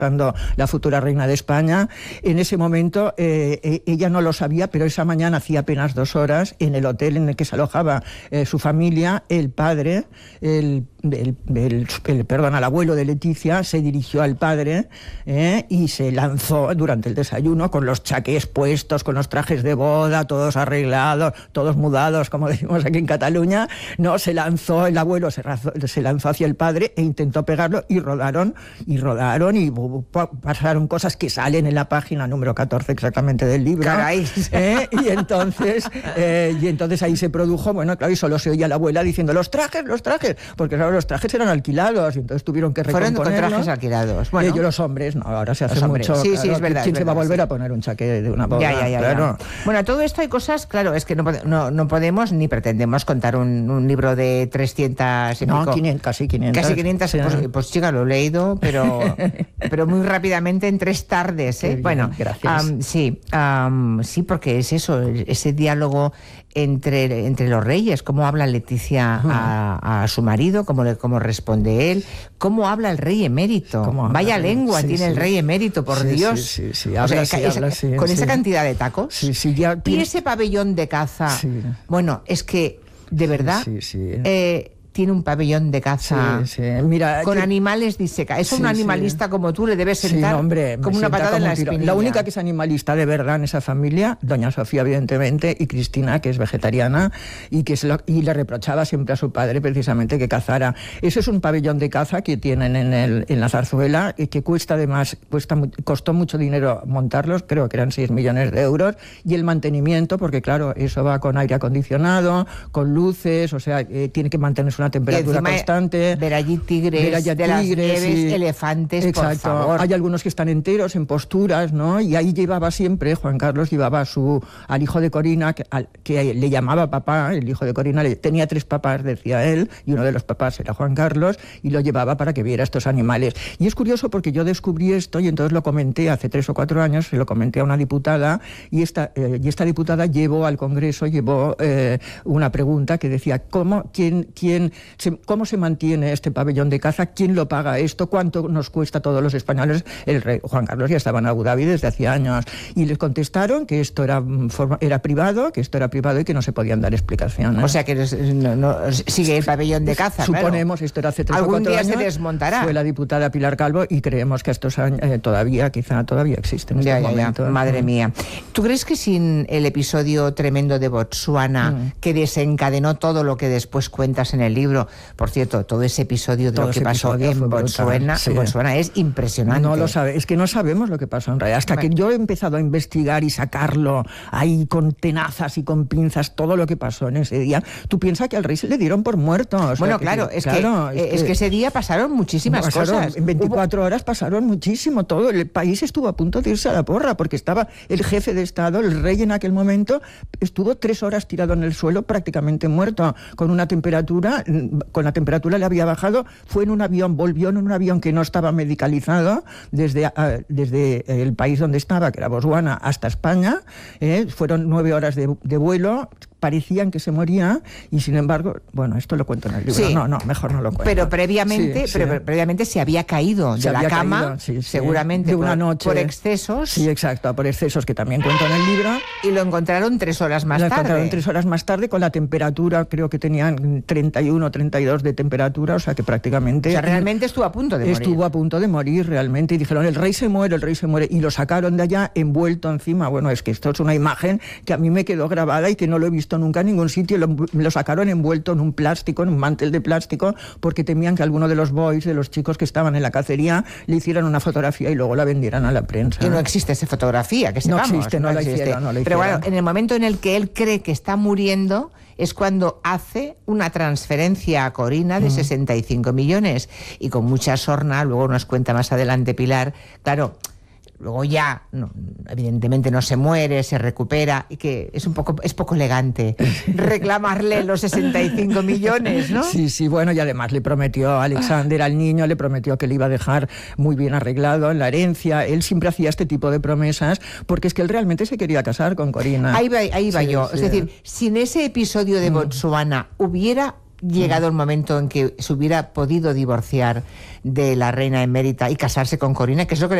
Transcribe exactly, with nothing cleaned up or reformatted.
representando la futura reina de España. En ese momento eh, ella no lo sabía, pero esa mañana, hacía apenas dos horas, en el hotel en el que se alojaba eh, su familia, el padre, el, el, el, el, perdón, el abuelo de Leticia, se dirigió al padre eh, y se lanzó durante el desayuno con los chaqués puestos, con los trajes de boda, todos arreglados, todos mudados, como decimos aquí en Cataluña, no, se lanzó, el abuelo se, razó, se lanzó hacia el padre e intentó pegarlo y rodaron, y rodaron y pasaron cosas que salen en la página número catorce exactamente del libro. Caray. ¿Eh? Y entonces eh, y entonces ahí se produjo, bueno, claro, y solo se oía la abuela diciendo los trajes, los trajes, porque claro, los trajes eran alquilados y entonces tuvieron que recomponerlos. Fueron con trajes alquilados. Bueno, ellos los hombres, no, ahora se hace mucho. Sí, claro, sí, es verdad. ¿Quién es se va verdad, a volver sí. a poner un chaqué de una boda? Ya, ya, ya, claro. ya. Bueno, a todo esto hay cosas, claro, es que no, no, no podemos ni pretendemos contar un, un libro de trescientas y no, pico. quinientas, casi quinientas. Casi quinientas, sí. pues, pues chica, lo he leído, pero, pero muy rápidamente en tres tardes, ¿eh? Bien, bueno, gracias. Um, sí, um, sí, porque es eso, ese diálogo entre, entre los reyes, cómo habla Leticia a, a su marido, cómo, le, cómo responde él, cómo habla el rey emérito. Vaya lengua sí, tiene sí. el rey emérito, por sí, Dios. Sí, sí, sí. O Habla, sea, sí, esa, habla, sí, con sí. esa cantidad de tacos. Sí, sí, ya y tiene... ese pabellón de caza. Sí. Bueno, es que, de verdad, sí, sí, sí. Eh, tiene un pabellón de caza sí, sí. Mira, con que... animales disecados. Eso sí, un animalista sí. como tú le debe sentar sí, hombre, como una patada en la espinilla. La única que es animalista de verdad en esa familia, doña Sofía evidentemente, y Cristina, que es vegetariana, y que se lo, y le reprochaba siempre a su padre precisamente que cazara. Ese es un pabellón de caza que tienen en, el, en la Zarzuela, y que cuesta además, cuesta, costó mucho dinero montarlos, creo que eran seis millones de euros, y el mantenimiento, porque claro, eso va con aire acondicionado, con luces, o sea, eh, tiene que mantenerse una temperatura constante. Ver allí tigres, ver allá de las tigres, nieves, sí. elefantes, Exacto. por favor. Hay algunos que están enteros, en posturas, ¿no? Y ahí llevaba siempre, Juan Carlos llevaba a su, al hijo de Corina, que, al, que le llamaba papá, el hijo de Corina, le, tenía tres papás, decía él, y uno de los papás era Juan Carlos, y lo llevaba para que viera estos animales. Y es curioso porque yo descubrí esto, y entonces lo comenté hace tres o cuatro años, se lo comenté a una diputada, y esta, eh, y esta diputada llevó al Congreso, llevó eh, una pregunta que decía, ¿cómo, quién, quién, se, cómo se mantiene este pabellón de caza? ¿Quién lo paga esto? ¿Cuánto nos cuesta a todos los españoles? El rey Juan Carlos ya estaba en Abu Dhabi desde hacía años, y les contestaron que esto era, era privado, que esto era privado y que no se podían dar explicaciones. O sea que no, no, sigue el pabellón de caza. Suponemos, claro. Esto era hace tres o Algún cuatro día años. se desmontará. Fue la diputada Pilar Calvo y creemos que estos años eh, todavía, quizá todavía existen en ya, este ya, momento. Ya. Madre mía. ¿Tú crees que sin el episodio tremendo de Botsuana, mm. que desencadenó todo lo que después cuentas en el libro, por cierto, todo ese episodio de todo lo que pasó en Botsuana, sí. Botsuana es impresionante. No lo sabe, es que no sabemos lo que pasó en realidad. Hasta bueno. que yo he empezado a investigar y sacarlo ahí con tenazas y con pinzas, todo lo que pasó en ese día, tú piensas que al rey se le dieron por muerto. O sea, bueno, que, claro, es, claro que, es, es que, que ese día pasaron muchísimas pasaron, cosas. En veinticuatro Hubo... horas pasaron muchísimo. Todo el país estuvo a punto de irse a la porra, porque estaba el jefe de Estado, el rey en aquel momento, estuvo tres horas tirado en el suelo, prácticamente muerto, con una temperatura, con la temperatura le había bajado, fue en un avión, volvió en un avión que no estaba medicalizado, desde, uh, desde el país donde estaba, que era Botswana, hasta España, eh, fueron nueve horas de, de vuelo, parecían que se moría, y sin embargo, bueno, esto lo cuento en el libro, sí, no, no, mejor no lo cuento. Pero previamente, sí, pero sí. previamente se había caído de se la cama, caído, sí, sí, seguramente de una por, noche. por excesos. Sí, exacto, por excesos que también cuento en el libro. Y lo encontraron tres horas más lo tarde. Lo encontraron tres horas más tarde con la temperatura, creo que tenían treinta y uno, treinta y dos de temperatura, o sea que prácticamente... O sea, realmente estuvo a punto de morir. Estuvo a punto de morir realmente, y dijeron, el rey se muere, el rey se muere, y lo sacaron de allá envuelto encima. Bueno, es que esto es una imagen que a mí me quedó grabada y que no lo he visto nunca en ningún sitio. Lo, lo sacaron envuelto en un plástico, en un mantel de plástico, porque temían que alguno de los boys, de los chicos que estaban en la cacería, le hicieran una fotografía y luego la vendieran a la prensa. Y no existe esa fotografía, que sepamos. No existe, no, no la existe. hicieron, no la Pero hicieron. bueno, en el momento en el que él cree que está muriendo, es cuando hace una transferencia a Corina de mm. sesenta y cinco millones. Y con mucha sorna, luego nos cuenta más adelante Pilar, claro... Luego ya, no, evidentemente no se muere, se recupera, y que es un poco, es poco elegante reclamarle los sesenta y cinco millones, ¿no? Sí, sí, bueno, y además le prometió a Alexander, al niño, le prometió que le iba a dejar muy bien arreglado en la herencia. Él siempre hacía este tipo de promesas, porque es que él realmente se quería casar con Corina. Ahí va, ahí va sí, yo. Sí. Es decir, sin ese episodio de Botsuana, ¿hubiera llegado el momento en que se hubiera podido divorciar de la reina emérita y casarse con Corina, que es lo que